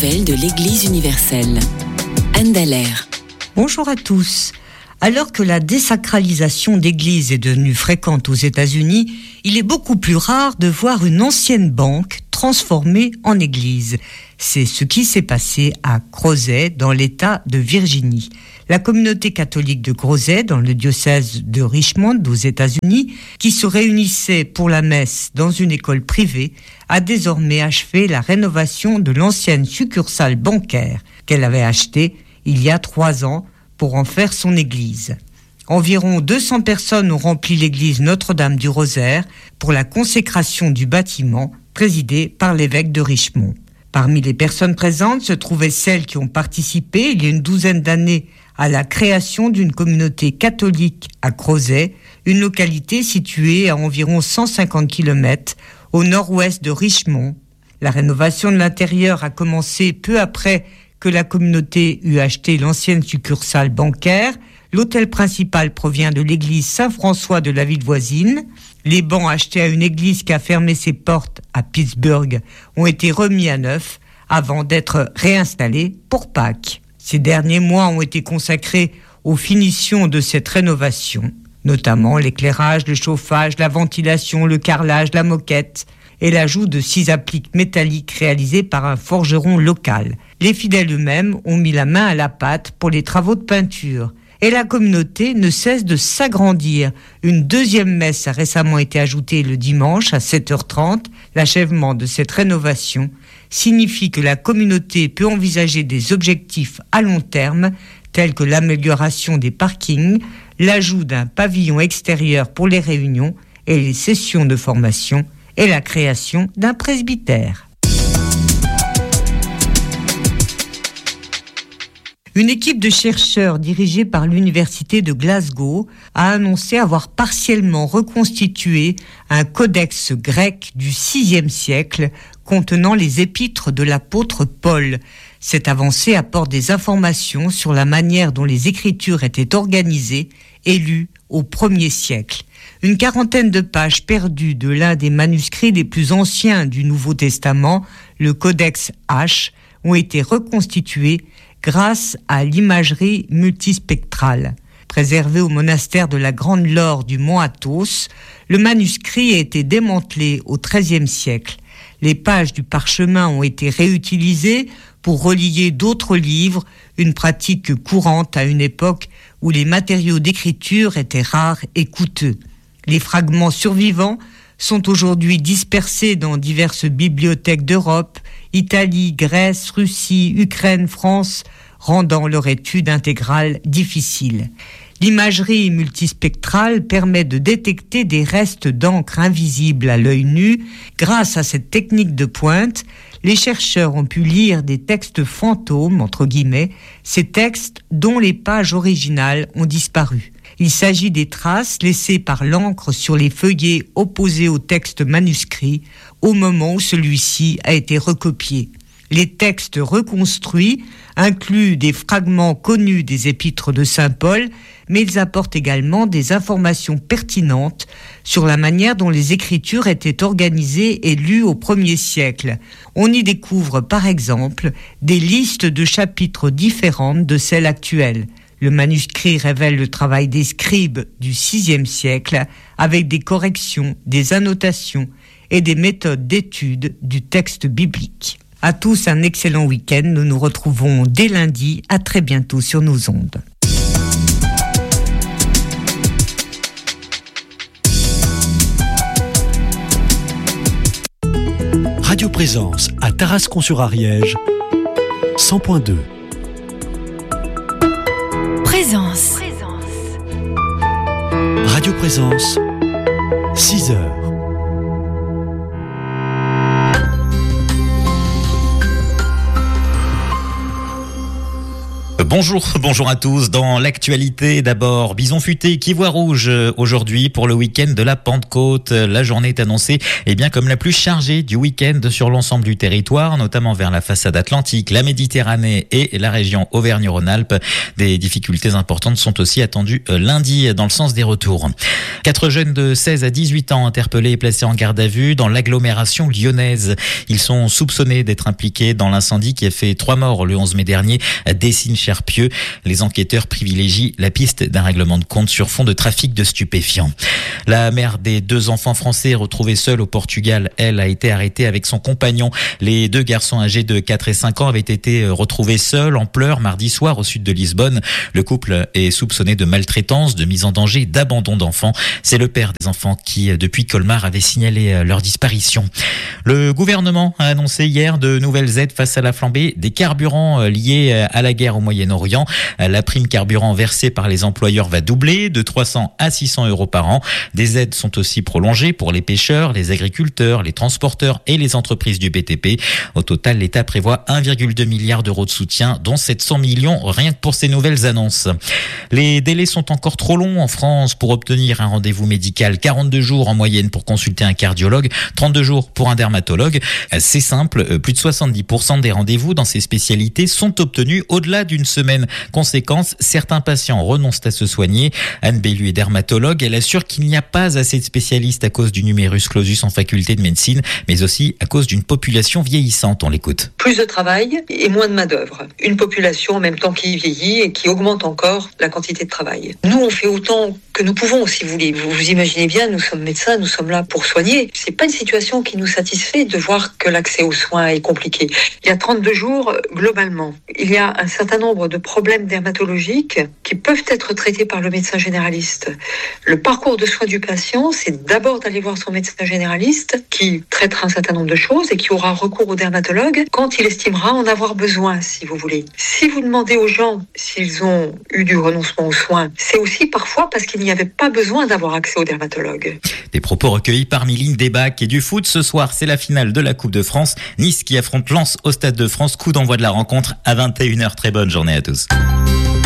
nouvelles de l'Église universelle. Anne Dallaire. Bonjour à tous. Alors que la désacralisation d'églises est devenue fréquente aux États-Unis, il est beaucoup plus rare de voir une ancienne banque transformée en église. C'est ce qui s'est passé à Crozet, dans l'État de Virginie. La communauté catholique de Crozet, dans le diocèse de Richmond aux États-Unis, qui se réunissait pour la messe dans une école privée, a désormais achevé la rénovation de l'ancienne succursale bancaire qu'elle avait achetée il y a 3 ans pour en faire son église. Environ 200 personnes ont rempli l'église Notre-Dame du Rosaire pour la consécration du bâtiment présidé par l'évêque de Richmond. Parmi les personnes présentes se trouvaient celles qui ont participé il y a une douzaine d'années à la création d'une communauté catholique à Crozet, une localité située à environ 150 km au nord-ouest de Richmond. La rénovation de l'intérieur a commencé peu après que la communauté eut acheté l'ancienne succursale bancaire. L'autel principal provient de l'église Saint-François de la ville voisine. Les bancs achetés à une église qui a fermé ses portes à Pittsburgh ont été remis à neuf avant d'être réinstallés pour Pâques. Ces derniers mois ont été consacrés aux finitions de cette rénovation, notamment l'éclairage, le chauffage, la ventilation, le carrelage, la moquette et l'ajout de 6 appliques métalliques réalisées par un forgeron local. Les fidèles eux-mêmes ont mis la main à la pâte pour les travaux de peinture. Et la communauté ne cesse de s'agrandir. Une deuxième messe a récemment été ajoutée le dimanche à 7h30. L'achèvement de cette rénovation signifie que la communauté peut envisager des objectifs à long terme, tels que l'amélioration des parkings, l'ajout d'un pavillon extérieur pour les réunions et les sessions de formation, et la création d'un presbytère. Une équipe de chercheurs dirigée par l'université de Glasgow a annoncé avoir partiellement reconstitué un codex grec du VIe siècle contenant les épîtres de l'apôtre Paul. Cette avancée apporte des informations sur la manière dont les écritures étaient organisées et lues au 1er siècle. Une quarantaine de pages perdues de l'un des manuscrits les plus anciens du Nouveau Testament, le Codex H, ont été reconstituées grâce à l'imagerie multispectrale. Préservé au monastère de la Grande Laure du mont Athos, le manuscrit a été démantelé au XIIIe siècle. Les pages du parchemin ont été réutilisées pour relier d'autres livres, une pratique courante à une époque où les matériaux d'écriture étaient rares et coûteux. Les fragments survivants sont aujourd'hui dispersés dans diverses bibliothèques d'Europe, Italie, Grèce, Russie, Ukraine, France, rendant leur étude intégrale difficile. L'imagerie multispectrale permet de détecter des restes d'encre invisibles à l'œil nu. Grâce à cette technique de pointe, les chercheurs ont pu lire des textes fantômes, entre guillemets, ces textes dont les pages originales ont disparu. Il s'agit des traces laissées par l'encre sur les feuillets opposés au texte manuscrit au moment où celui-ci a été recopié. Les textes reconstruits incluent des fragments connus des épîtres de Saint Paul, mais ils apportent également des informations pertinentes sur la manière dont les écritures étaient organisées et lues au 1er siècle. On y découvre par exemple des listes de chapitres différentes de celles actuelles. Le manuscrit révèle le travail des scribes du VIe siècle avec des corrections, des annotations et des méthodes d'étude du texte biblique. À tous un excellent week-end. Nous nous retrouvons dès lundi. À très bientôt sur nos ondes. Radio Présence à Tarascon-sur-Ariège, 100.2. Présence. Radio Présence, 6 heures. Bonjour à tous. Dans l'actualité, d'abord, bison futé qui voit rouge aujourd'hui pour le week-end de la Pentecôte. La journée est annoncée comme la plus chargée du week-end sur l'ensemble du territoire, notamment vers la façade atlantique, la Méditerranée et la région Auvergne-Rhône-Alpes. Des difficultés importantes sont aussi attendues lundi dans le sens des retours. 4 jeunes de 16 à 18 ans interpellés et placés en garde à vue dans l'agglomération lyonnaise. Ils sont soupçonnés d'être impliqués dans l'incendie qui a fait 3 morts le 11 mai dernier à Dessines-Cherpieux. Les enquêteurs privilégient la piste d'un règlement de compte sur fond de trafic de stupéfiants. La mère des 2 enfants français retrouvés seuls au Portugal, elle, a été arrêtée avec son compagnon. Les 2 garçons âgés de 4 et 5 ans avaient été retrouvés seuls en pleurs mardi soir au sud de Lisbonne. Le couple est soupçonné de maltraitance, de mise en danger, d'abandon d'enfants. C'est le père des enfants qui, depuis Colmar, avait signalé leur disparition. Le gouvernement a annoncé hier de nouvelles aides face à la flambée des carburants liés à la guerre au Moyen-Orient. La prime carburant versée par les employeurs va doubler de 300 à 600 € par an. Des aides sont aussi prolongées pour les pêcheurs, les agriculteurs, les transporteurs et les entreprises du BTP. Au total, l'État prévoit 1,2 milliard d'euros de soutien, dont 700 millions rien que pour ces nouvelles annonces. Les délais sont encore trop longs en France pour obtenir un rendez-vous médical. 42 jours en moyenne pour consulter un cardiologue, 32 jours pour un dermatologue. C'est simple, plus de 70% des rendez-vous dans ces spécialités sont obtenus au-delà d'une semaine. Conséquence, certains patients renoncent à se soigner. Anne Bellu est dermatologue. Elle assure qu'il n'y a pas assez de spécialistes à cause du numerus clausus en faculté de médecine, mais aussi à cause d'une population vieillissante. On l'écoute. Plus de travail et moins de main-d'œuvre. Une population en même temps qui vieillit et qui augmente encore la quantité de travail. Nous, on fait autant que nous pouvons, si vous voulez. Vous imaginez bien, nous sommes médecins, nous sommes là pour soigner. C'est pas une situation qui nous satisfait de voir que l'accès aux soins est compliqué. Il y a 32 jours, globalement, il y a un certain nombre de problèmes dermatologiques qui peuvent être traités par le médecin généraliste. Le parcours de soins du patient, c'est d'abord d'aller voir son médecin généraliste qui traitera un certain nombre de choses et qui aura recours au dermatologue quand il estimera en avoir besoin, si vous voulez. Si vous demandez aux gens s'ils ont eu du renoncement aux soins, c'est aussi parfois parce qu'il n'y avait pas besoin d'avoir accès au dermatologue. Des propos recueillis par Miline Debac. Et du foot, ce soir, c'est la finale de la Coupe de France. Nice qui affronte Lens au Stade de France. Coup d'envoi de la rencontre à 21h. Très bonne journée à tous.